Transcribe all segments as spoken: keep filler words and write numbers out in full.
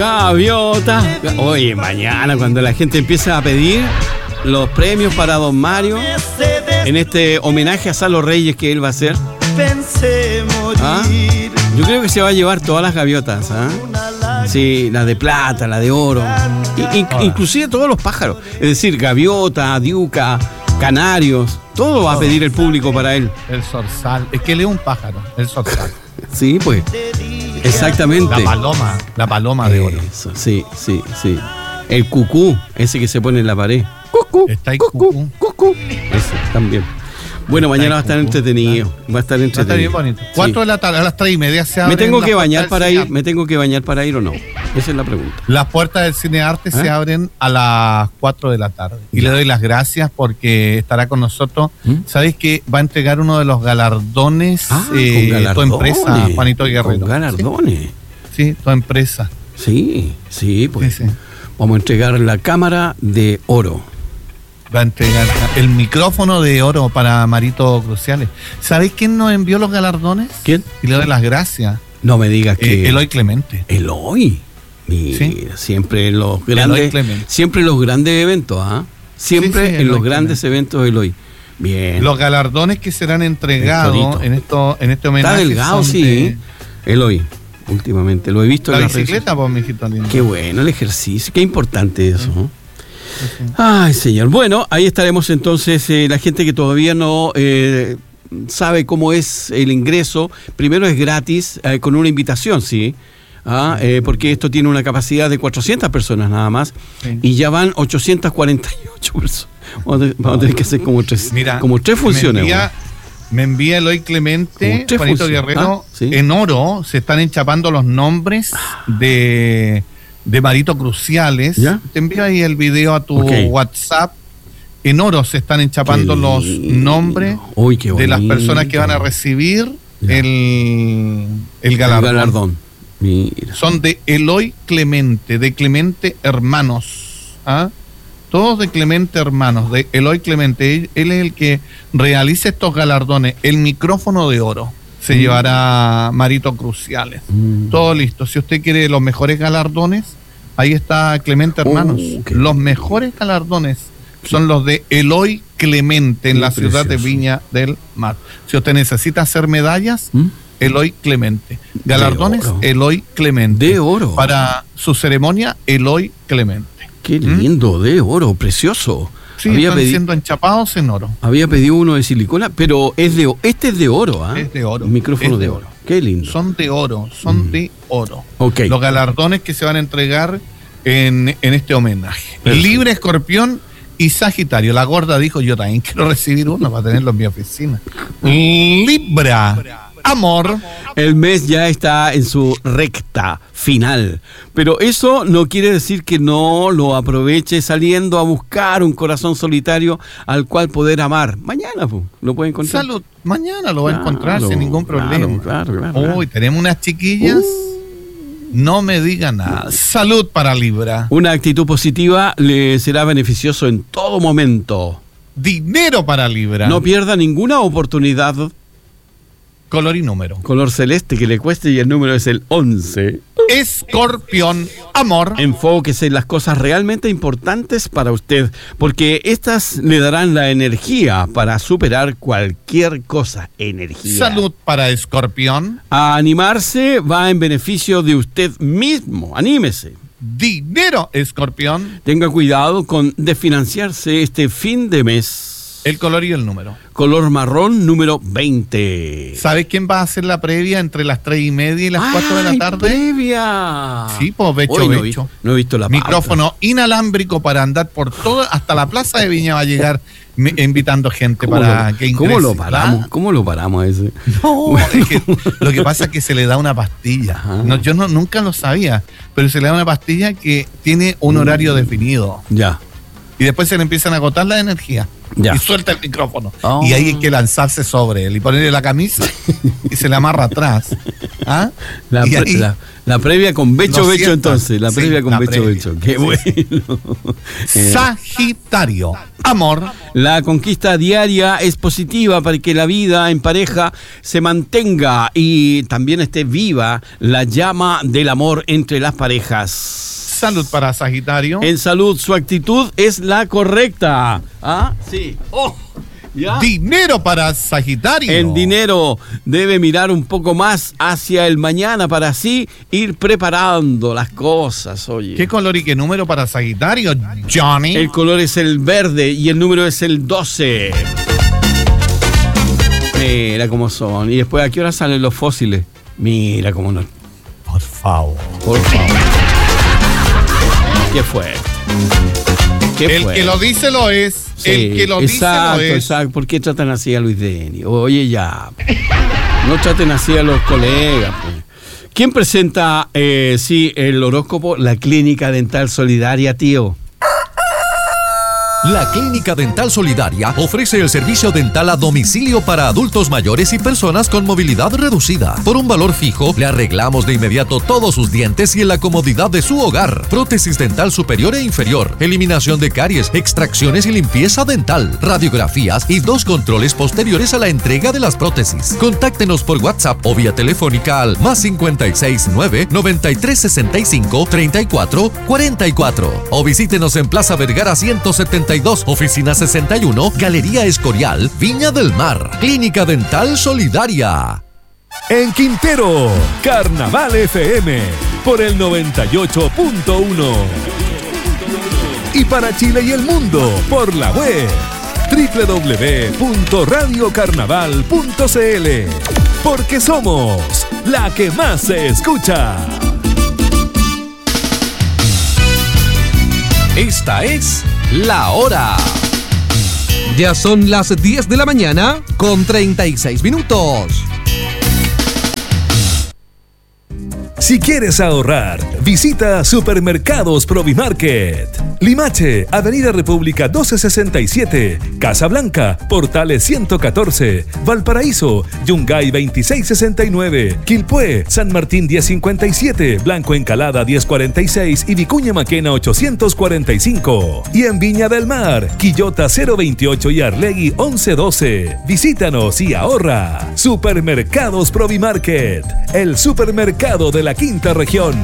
Gaviota. Oye, mañana cuando la gente empieza a pedir los premios para Don Mario en este homenaje a Salo Reyes que él va a hacer. ¿Ah? Yo creo que se va a llevar todas las gaviotas, ¿ah? Sí, la de plata, la de oro, in, inclusive todos los pájaros, es decir, gaviota, diuca, canarios, todo va a pedir el público para él. El zorzal, es que él es un pájaro, el zorzal. Sí, pues, exactamente. La paloma, la paloma de oro. Eso, sí, sí, sí. El cucú, ese que se pone en la pared. Cucú, está ahí cucú, cucú. cucú. Ese, también. Bueno, mañana va a estar entretenido. Va a estar entretenido. Va a estar bien bonito. ¿Cuatro de la tarde? A las tres y media se abren. ¿Me tengo que bañar para ir? Cine. ¿Me tengo que bañar para ir o no? Esa es la pregunta. Las puertas del Cine Arte ¿Eh? se abren a las cuatro de la tarde. Y ya. le doy las gracias porque estará con nosotros. ¿Mm? ¿Sabéis que va a entregar uno de los galardones? Ah, eh, con galardones. Tu empresa, Juanito Guerrero. Con galardones. Sí, sí, tu empresa. Sí, sí, pues. Sí, sí. Vamos a entregar la cámara de oro. Va a entregar el micrófono de oro para Marito Cruciales. ¿Sabéis quién nos envió los galardones? ¿Quién? Y le doy las gracias. No me digas que... Eh, Eloy Clemente. Eloy. Mira, ¿sí? siempre en los grandes... Siempre en los grandes eventos, ¿ah? ¿eh? Siempre sí, sí, en los grandes Clemente. eventos Eloy. Bien. Los galardones que serán entregados en, esto, en este homenaje. Está delgado, sí. De... Eloy, últimamente. Lo he visto la en la bicicleta, pues, mijito lindo. Qué bueno el ejercicio. Qué importante eso, ¿no? Sí. Sí. Ay, señor. Bueno, ahí estaremos entonces. Eh, la gente que todavía no eh, sabe cómo es el ingreso, primero es gratis, eh, con una invitación, sí. Ah, eh, porque esto tiene una capacidad de cuatrocientas personas nada más, sí. Y ya van ochocientas cuarenta y ocho personas. Vamos a, vamos a tener que hacer como tres, Mira, como tres funciones. Me envía, me envía Eloy Clemente, Juanito Guerrero, ah, ¿sí? En oro se están enchapando los nombres de... de Marito Cruciales. ¿Ya? Te envío ahí el video a tu okay. WhatsApp. En oro se están enchapando los nombres Uy, de las personas que van a recibir el, el galardón. El galardón. Mira. Son de Eloy Clemente, de Clemente Hermanos. ¿Ah? Todos de Clemente Hermanos, de Eloy Clemente. Él, él es el que realiza estos galardones. El micrófono de oro se mm. llevará Marito Cruciales. Mm. Todo listo. Si usted quiere los mejores galardones, ahí está Clemente Hermanos. Oh, okay. Los mejores galardones son los de Eloy Clemente en Qué la precioso. ciudad de Viña del Mar. Si usted necesita hacer medallas, ¿Mm? Eloy Clemente. Galardones, Eloy Clemente. De oro. Para su ceremonia, Eloy Clemente. Qué lindo, ¿Mm? de oro, precioso. Sí, había están pedi- siendo enchapados en oro. Había pedido uno de silicona, pero es de este es de oro, ¿ah? ¿eh? Es de oro. Un micrófono de, de oro. oro. Qué lindo. Son de oro, son mm. de oro. Okay. Los galardones que se van a entregar en, en este homenaje. Perfecto. Libre, Escorpión y Sagitario. La gorda dijo, yo también quiero recibir uno para tenerlo en mi oficina. Libra. Amor. El mes ya está en su recta final, pero eso no quiere decir que no lo aproveche saliendo a buscar un corazón solitario al cual poder amar. Mañana pues, lo puede encontrar. Salud, mañana lo va claro, a encontrar sin ningún problema. Claro, claro, claro. Uy, tenemos unas chiquillas. Uh. No me diga nada. Salud para Libra. Una actitud positiva le será beneficioso en todo momento. Dinero para Libra. No pierda ninguna oportunidad. Color y número. Color celeste que le cueste y el número es el once. Escorpión, amor. Enfóquese en las cosas realmente importantes para usted, porque estas le darán la energía para superar cualquier cosa. Energía. Salud para Escorpión. A animarse va en beneficio de usted mismo. Anímese. Dinero, Escorpión. Tenga cuidado con desfinanciarse este fin de mes. El color y el número. Color marrón, número veinte. ¿Sabes quién va a hacer la previa entre las tres y media y las cuatro de la tarde? ¡Previa! Sí, pues Becho, Hoy no Becho. Vi, no he visto la Micrófono pauta. Inalámbrico para andar por todo, hasta la Plaza de Viña va a llegar me, invitando gente para lo, que ingrese. ¿Cómo lo paramos? ¿verdad? ¿Cómo lo paramos a ese? No, bueno. es que lo que pasa es que se le da una pastilla. No, yo no, nunca lo sabía, pero se le da una pastilla que tiene un horario mm. definido. Ya. Y después se le empiezan a agotar la energía. Ya. Y suelta el micrófono. Oh. Y ahí hay que lanzarse sobre él y ponerle la camisa y se le amarra atrás. ¿Ah? La, pre ahí, la, la previa con Becho Becho entonces. La previa sí, con la Becho previa. Becho. Qué sí. Bueno. Sagitario. Amor. La conquista diaria es positiva para que la vida en pareja se mantenga y también esté viva la llama del amor entre las parejas. Salud para Sagitario. En salud, su actitud es la correcta. ¿Ah? Sí. Oh, ¿ya? Dinero para Sagitario. En dinero debe mirar un poco más hacia el mañana para así ir preparando las cosas. Oye. ¿Qué color y qué número para Sagitario, Johnny? El color es el verde y el número es el doce. Mira cómo son. Y después, ¿a qué hora salen los fósiles? Mira cómo no. Por favor. Por favor. ¿Qué fue? ¿Qué el fue? que lo dice lo es. Sí, el que lo exacto, dice lo es. Exacto. ¿Por qué tratan así a Luis Denny? Oye, ya. No traten así a los colegas. Pues. ¿Quién presenta, eh, sí, el horóscopo? La Clínica Dental Solidaria, tío. La Clínica Dental Solidaria ofrece el servicio dental a domicilio para adultos mayores y personas con movilidad reducida. Por un valor fijo, le arreglamos de inmediato todos sus dientes y en la comodidad de su hogar. Prótesis dental superior e inferior, eliminación de caries, extracciones y limpieza dental, radiografías y dos controles posteriores a la entrega de las prótesis. Contáctenos por WhatsApp o vía telefónica al más cincuenta y seis nueve, noventa y tres sesenta y cinco, treinta y cuatro cuarenta y cuatro o visítenos en Plaza Vergara ciento setenta y dos, oficina sesenta y uno, Galería Escorial, Viña del Mar. Clínica Dental Solidaria. En Quintero, Carnaval F M por el noventa y ocho punto uno. Y para Chile y el mundo por la web doble u doble u doble u punto radio carnaval punto c l. Porque somos la que más se escucha. Esta es La Hora. Ya son las diez de la mañana con treinta y seis minutos. Si quieres ahorrar, visita Supermercados Provimarket. Limache, Avenida República doce sesenta y siete, Casablanca, Portales ciento catorce, Valparaíso, Yungay veintiséis sesenta y nueve, Quilpué, San Martín diez cincuenta y siete, Blanco Encalada diez cuarenta y seis y Vicuña Maquena ochocientos cuarenta y cinco. Y en Viña del Mar, Quillota cero veintiocho y Arlegui once doce. Visítanos y ahorra. Supermercados Provimarket, el supermercado de la quinta región.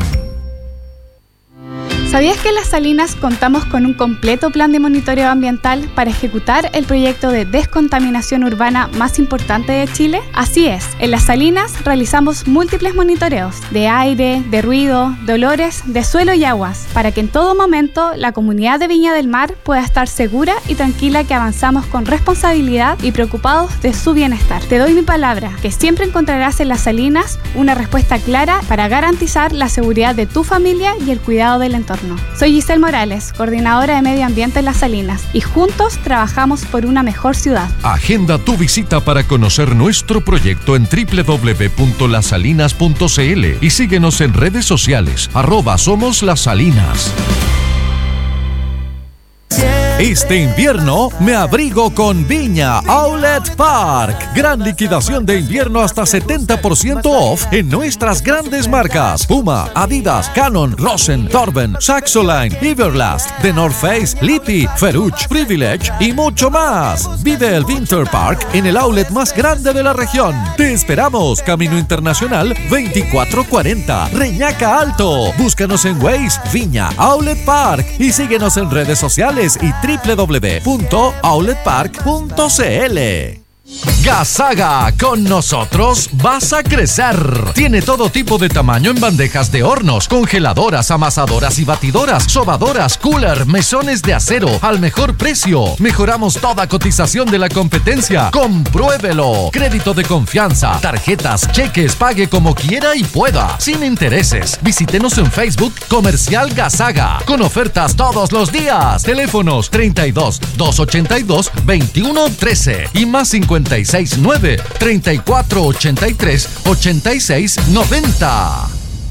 ¿Sabías que en Las Salinas contamos con un completo plan de monitoreo ambiental para ejecutar el proyecto de descontaminación urbana más importante de Chile? Así es, en Las Salinas realizamos múltiples monitoreos de aire, de ruido, de olores, de suelo y aguas, para que en todo momento la comunidad de Viña del Mar pueda estar segura y tranquila que avanzamos con responsabilidad y preocupados de su bienestar. Te doy mi palabra, que siempre encontrarás en Las Salinas una respuesta clara para garantizar la seguridad de tu familia y el cuidado del entorno. Soy Giselle Morales, coordinadora de Medio Ambiente en Las Salinas, y juntos trabajamos por una mejor ciudad. Agenda tu visita para conocer nuestro proyecto en doble u doble u doble u punto las salinas punto c l y síguenos en redes sociales, arroba Somos Las Salinas. Este invierno me abrigo con Viña Outlet Park. Gran liquidación de invierno hasta setenta por ciento off en nuestras grandes marcas: Puma, Adidas, Canon, Rosen, Torben, Saxoline, Everlast, The North Face, Lippy, Ferruch, Privilege y mucho más. Vive el Winter Park en el outlet más grande de la región. Te esperamos, Camino Internacional veinticuatro cuarenta, Reñaca Alto. Búscanos en Waze, Viña Outlet Park, y síguenos en redes sociales y doble u doble u doble u punto outlet park punto c l. Gasaga, con nosotros vas a crecer. Tiene todo tipo de tamaño en bandejas de hornos, congeladoras, amasadoras y batidoras, sobadoras, cooler, mesones de acero al mejor precio. Mejoramos toda cotización de la competencia. Compruébelo. Crédito de confianza, tarjetas, cheques, pague como quiera y pueda, sin intereses. Visítenos en Facebook Comercial Gasaga, con ofertas todos los días. Teléfonos treinta y dos, doscientos ochenta y dos, veintiuno trece y más cincuenta y seis nueve, treinta y cuatro ochenta y tres, ochenta y seis noventa.